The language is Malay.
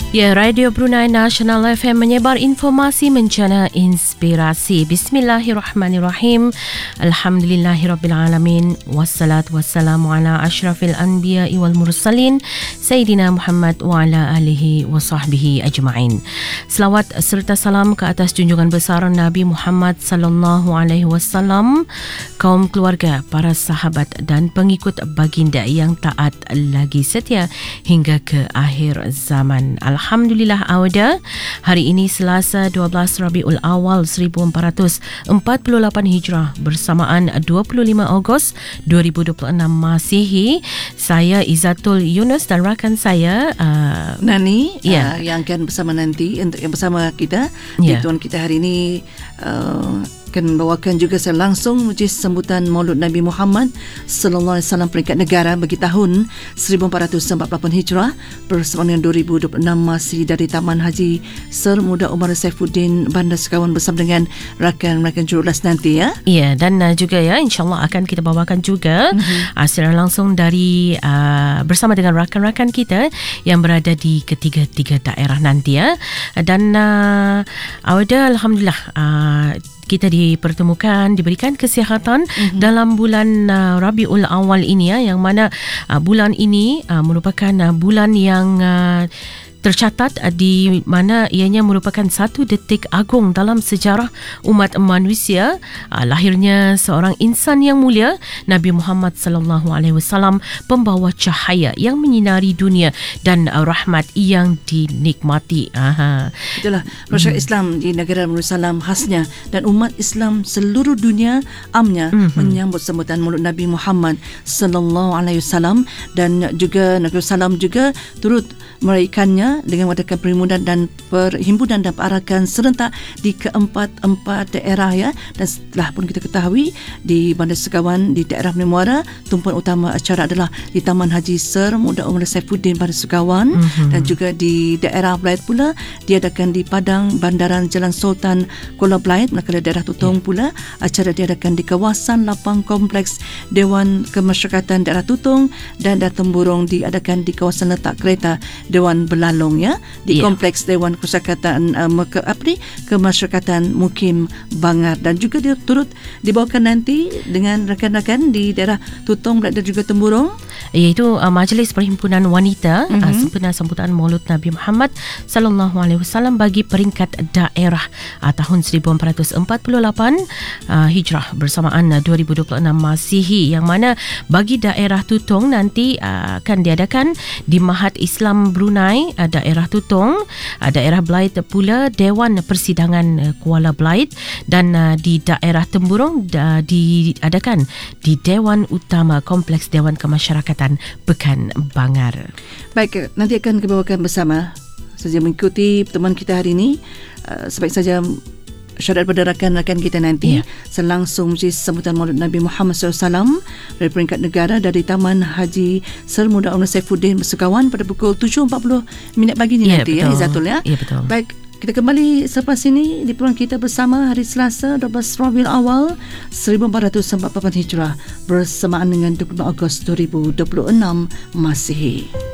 Ya, Radio Brunei National FM menyebar informasi mencana inspirasi. Bismillahirrahmanirrahim. Alhamdulillahirrabbilalamin. Wassalatu wassalamu ala ashrafil anbiya'i wal mursalin. Sayyidina Muhammad wa ala alihi wa sahbihi ajma'in. Selawat serta salam ke atas junjungan besar Nabi Muhammad sallallahu alaihi wasallam, kaum keluarga, para sahabat dan pengikut baginda yang taat lagi setia hingga ke akhir zaman. Alhamdulillah awda, hari ini Selasa 12 Rabiul Awal 1448 Hijrah bersamaan 25 Ogos 2026 Masihi. Saya Izzatul Yunus dan rakan saya Nani yang akan bersama nanti untuk yang bersama kita. Tuan kita hari ini akan bawakan juga secara langsung majlis sambutan Maulud Nabi Muhammad sallallahu alaihi wasallam peringkat negara bagi tahun 1448 Hijrah bersamaan dengan 2026 masih dari Taman Haji Sir Muda Umar Saifuddin Bandar Sekawan bersama dengan rakan-rakan jurulas nanti ya. Ya, dan juga ya insya-Allah akan kita bawakan juga secara langsung dari bersama dengan rakan-rakan kita yang berada di ketiga-tiga daerah nanti ya. Dan awda alhamdulillah kita dipertemukan, diberikan kesihatan dalam bulan Rabiul Awal ini ya, yang mana bulan ini merupakan bulan yang tercatat di mana ianya merupakan satu detik agung dalam sejarah umat manusia, lahirnya seorang insan yang mulia, Nabi Muhammad sallallahu alaihi wasallam, pembawa cahaya yang menyinari dunia dan rahmat yang dinikmati. Itulah masyarakat Islam di negara Salam khasnya, dan umat Islam seluruh dunia amnya menyambut sambutan Maulud Nabi Muhammad sallallahu alaihi wasallam, dan juga negara Salam juga turut meraihkannya dengan mengadakan perhimpunan dan perarakan serentak di keempat-empat daerah ya. Dan setelah pun kita ketahui di Bandar Sekawan di daerah Memuara, tumpuan utama acara adalah di Taman Haji Sir Muda Umar Saifuddin Bandar Sekawan, dan juga di daerah Belait pula diadakan di Padang Bandaran Jalan Sultan Kuala Belait. Manakala daerah Tutong pula acara diadakan di kawasan lapang kompleks Dewan Kemasyarakatan daerah Tutong, dan daerah Temburong diadakan di kawasan letak kereta Dewan Belalong ya, di kompleks Dewan Kemasyarakatan Kemasyarakatan Mukim Bangar. Dan juga dia turut dibawakan nanti dengan rakan-rakan di daerah Tutong dan juga Temburong, iaitu Majlis Perhimpunan Wanita sempena sambutan Maulud Nabi Muhammad sallallahu alaihi wasallam bagi peringkat daerah tahun 1448 Hijrah bersamaan 2026 Masihi, yang mana bagi daerah Tutong nanti akan diadakan di Mahat Islam Brunei daerah Tutong, daerah Belait pula Dewan Persidangan Kuala Belait, dan di daerah Temburong diadakan di Dewan Utama Kompleks Dewan Kemasyarakatan Pekan Bangar. Baik, nanti akan kita bawakan bersama saja mengikuti pertemuan kita hari ini. Sebaik saja syarat pada rakan-rakan kita nanti selangsung majlis sambutan Maulud Nabi Muhammad SAW dari peringkat negara dari Taman Haji Sir Muda Umar Saifuddin Sekawan pada pukul 7.40 pagi ni nanti betul. Izzatul ya. Ya, betul. Baik, kita kembali selepas ini di program kita bersama hari Selasa 12 Rabiul Awal 1448 Hijrah bersamaan dengan 25 Ogos 2026 Masihi.